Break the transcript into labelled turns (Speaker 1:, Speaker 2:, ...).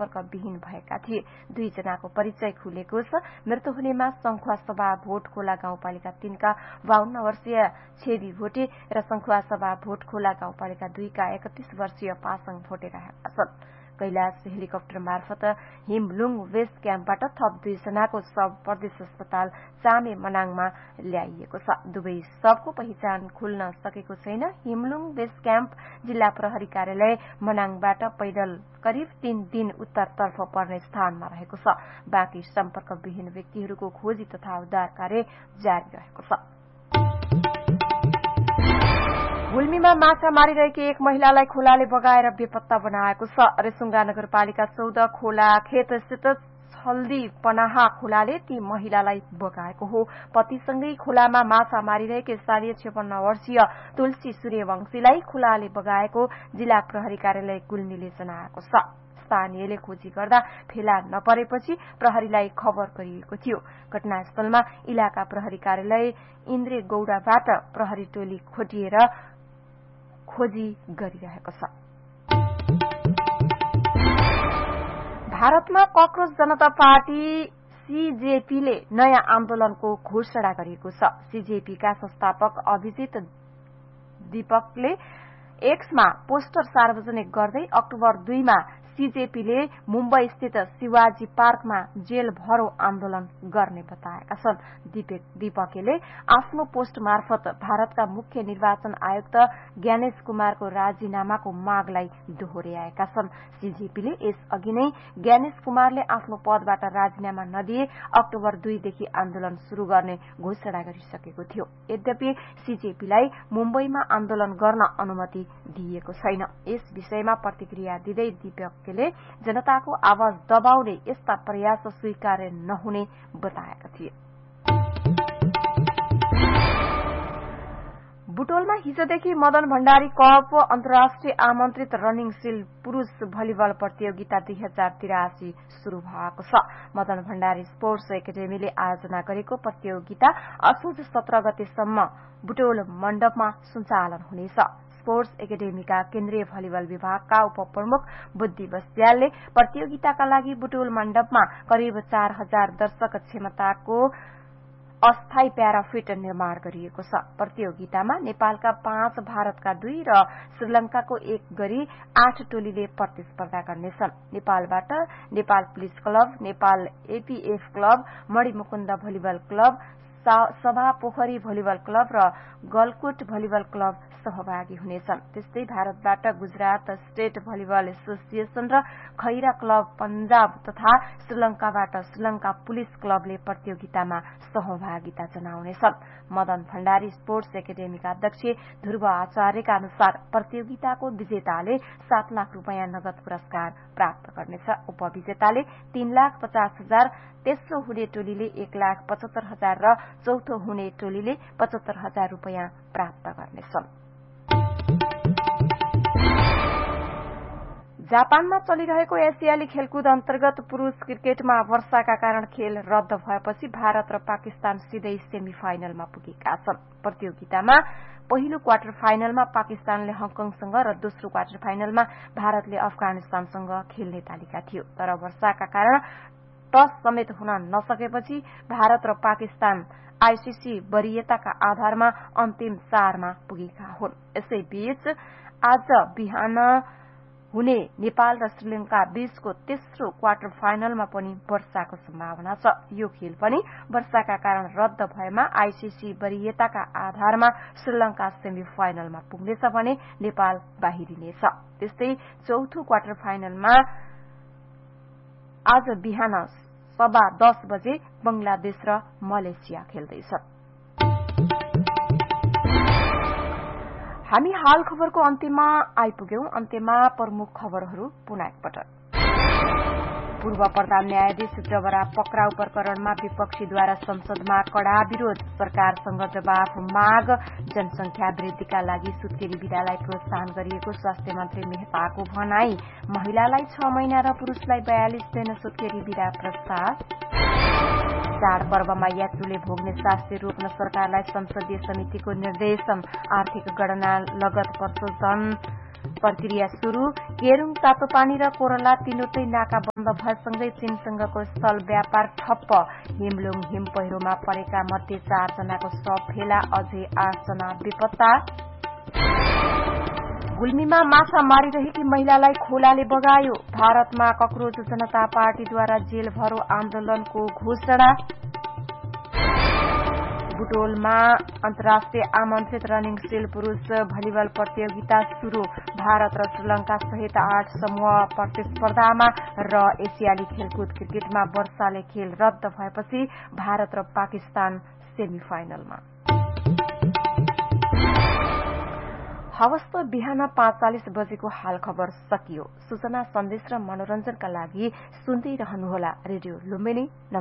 Speaker 1: सम्पर्कविहीन भएका थिए। 2 जनाको परिचय खुलेको छ। मृत्यु हुनेमा संखुवासभा भोटखोला गाउँपालिका 3 का 52 वर्षीय छेदी भोटे र संखुवासभा भोटखोला गाउँपालिका 2 का 31 वर्षीय पासङ भोटे रहेका छन्। कैलाश हेलिकप्टर मार्फत हिमलुङ बेस क्याम्पबाट थप 2 जनाको शव प्रदेश अस्पताल चामे मनाङमा ल्याइएको छ। दुवै शवको पहिचान खुल्न सकेको छैन। हिमलुङ बेस क्याम्प जिल्ला प्रहरी कार्यालय मनाङबाट पैदल करिब 3 दिन उत्तरतर्फ पर्ने स्थानमा रहेको छ। बाँकी सम्पर्कविहीन व्यक्तिहरूको खोजी तथा उद्धार कार्य जारी रहेको छ। गुल्मीमा माछा मारिरहेकी एक महिलालाई खोलाले बगाएर बेपत्ता बनाएको छ। रेसुङ्गा नगरपालिका 14 खोला खेतस्थित हल्दी पनाहा खोलाले ती महिलालाई बगाएको हो। पतिसँगै खोलामा माछा मारिरहेकी स्थानीय 56 वर्षीय तुलसी सूर्यवंशीलाई खोलाले बगाएको जिल्ला प्रहरी कार्यालय गुल्मीले जनाएको छ। स्थानीयले खोजी गर्दा फेला नपरेपछि प्रहरीलाई खबर गरिएको थियो। घटनास्थलमा इलाका प्रहरी कार्यालय इन्द्रे गौडाबाट प्रहरी टोली खोटिएर खोजी गरिरहेको छ। भारतमा कक्रोच जनता पार्टी सीजेपीले नयाँ आन्दोलनको घोषणा गरेको छ। सीजेपीका संस्थापक अभिजित दीपकले एक्समा पोस्टर सार्वजनिक गर्दै अक्टोबर 2 मा सीजेपीले मुम्बई स्थित शिवाजी पार्कमा जेल भरो आन्दोलन गर्ने बताएका छन्। दीपकले आफ्नो पोस्ट मार्फत भारतका मुख्य निर्वाचन आयुक्त ज्ञानेश कुमारको राजीनामाको मागलाई दोहोर्याएका छन्। सीजेपीले यसअघि नै ज्ञानेश कुमारले आफ्नो पदबाट राजीनामा नदिए अक्टोबर 2 देखि आन्दोलन शुरू गर्ने घोषणा गरिसकेको थियो। यद्यपि सीजेपीलाई मुम्बईमा आन्दोलन गर्न अनुमति दिइएको छैन। यस विषयमा प्रतिक्रिया दिँदै दीपकले जनताको आवाज दबाउने यस्ता प्रयास स्वीकार्य नहुने बताएका थिए। बुटोलमा हिजोदेखि मदन भण्डारी कप अन्तर्राष्ट्रिय आमन्त्रित रनिङ सिल्ड पुरूष भलिबल प्रतियोगिता 2083 शुरू भएको छ। मदन भण्डारी स्पोर्ट्स एकाडेमीले आयोजना गरेको प्रतियोगिता असोज 17 गतेसम्म बुटोल मण्डपमा सञ्चालन हुनेछ। स्पोर्ट्स एकाडेमीका केन्द्रीय भलिबल विभागका उपप्रमुख बुद्धि बस्यालले प्रतियोगिताका लागि बुटोल मण्डपमा करिब 4000 दर्शक क्षमताको अस्थायी प्याराफिट निर्माण गरिएको छ। प्रतियोगितामा नेपालका 5, भारतका 2 र श्रीलंकाको 1 गरी 8 टोलीले प्रतिस्पर्धा गर्नेछन्। नेपालबाट Nepal police club, Nepal APF club, Manimukund volleyball club, सभा पोखरी भलिबल क्लब र गलकुट भलिबल क्लब सहभागी हुनेछन्। त्यस्तै भारतबाट गुजरात स्टेट भलिबल एसोसिएशन र खैरा क्लब पंजाब तथा श्रीलंकाबाट श्रीलंका पुलिस क्लबले प्रतियोगितामा सहभागिता जनाउनेछन्। मदन भण्डारी स्पोर्ट्स एकाडेमीका अध्यक्ष ध्रुव आचार्यका अनुसार प्रतियोगिताको विजेताले 7 लाख रूपियाँ नगद पुरस्कार प्राप्त गर्नेछ। उपविजेताले 3,50,000, तेस्रो हुने टोलीले 1,75,000 र चौथो हुने टोलीले 75,000 रूपियाँ प्राप्त गर्नेछन्। जापानमा चलिरहेको एसियाली खेलकुद अन्तर्गत पुरूष क्रिकेटमा वर्षाका कारण खेल रद्द भएपछि भारत र पाकिस्तान सिधै सेमी फाइनलमा पुगेका छन्। प्रतियोगितामा पहिलो क्वार्टर फाइनलमा पाकिस्तानले हङकङसँग र दोस्रो क्वार्टर फाइनलमा भारतले अफगानिस्तानसँग खेल्ने तालिका थियो। तर वर्षाका कारण टस समेत हुन नसकेपछि भारत र पाकिस्तान आईसीसी वरीयताका आधारमा अन्तिम 4 मा पुगेका हुन्। यसैबीच आज बिहान हुने नेपाल र श्रीलंका बीचको तेस्रो क्वार्टर फाइनलमा पनि वर्षाको सम्भावना छ। यो खेल पनि वर्षाका कारण रद्द भएमा आईसीसी वरीयताका आधारमा श्रीलंका सेमी फाइनलमा पुग्नेछ भने नेपाल बाहिरिनेछ। त्यस्तै चौथो क्वार्टर फाइनलमा आज बिहान 10:15 बजे बंगलादेश र मलेसिया खेल्दैछन्। हामी हाल खबरको अन्त्यमा आइपुग्यौं। अन्त्यमा प्रमुख खबरहरू पुनः एकपटक। पूर्व प्रधान न्यायाधीश जबरा पक्राउ प्रकरणमा विपक्षीद्वारा संसदमा कड़ा विरोध, सरकारसँग जवाफ माग। जनसंख्या वृद्धिका लागि सुत्केरी विधालाई प्रोत्साहन गरिएको स्वास्थ्य मन्त्री मेहताको भनाई। महिलालाई 6 महिना र पुरूषलाई 42 दिन सुत्केरी विधा प्रस्ताव। चाडपर्वमा यात्रुले भोग्ने शास्ति रोक्न सरकारलाई संसदीय समितिको निर्देशन। आर्थिक गणना लगत प्रशोधन प्रक्रिया शुरू। केरुङ, तातोपानी र कोरला तीनवटै नाका बन्द भएसँगै चीनसँगको स्थल व्यापार ठप्प। हिमलुङ हिम पहिरोमा परेका मध्ये 4 जनाको शव फेला, अझै 8 जना बेपत्ता। गुल्मीमा माछा मारिरहेकी महिलालाई खोलाले बगायो। भारतमा कक्रोच जनता पार्टीद्वारा जेल भरो आन्दोलनको घोषणा। बुटोलमा अन्तर्राष्ट्रिय आमन्त्रित रनिङ सिल पुरूष भलिबल प्रतियोगिता शुरू। भारत र श्रीलंका सहित 8 समूह प्रतिस्पर्धामा र एसियाली खेलकुद क्रिकेटमा वर्षाले खेल रद्द भएपछि भारत र पाकिस्तान सेमी फाइनलमा। हवस् त बिहान 5:40 बजेको हाल खबर सकियो। सूचना, सन्देश र मनोरञ्जनका लागि सुन्दै रहनुहोला रेडियो लुम्बिनी।